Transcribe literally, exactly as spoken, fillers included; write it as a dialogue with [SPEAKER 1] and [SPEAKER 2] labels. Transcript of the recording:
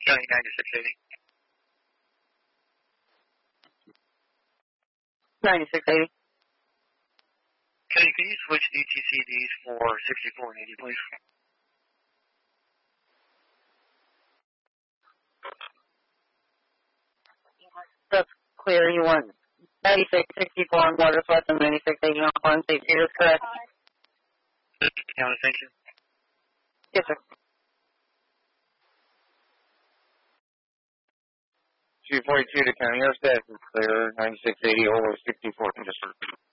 [SPEAKER 1] County ninety-six eighty.
[SPEAKER 2] ninety-six eighty.
[SPEAKER 1] County, can you switch D T C Ds for sixty-four and eighty, please?
[SPEAKER 2] That's clear. You want ninety-six sixty-four on Waters West and ninety-six eighty on Farm State Theater, correct?
[SPEAKER 1] County, thank you.
[SPEAKER 2] Yes, sir.
[SPEAKER 3] two forty-two to County Air Status is clear. ninety-six eighty over sixty-four. Just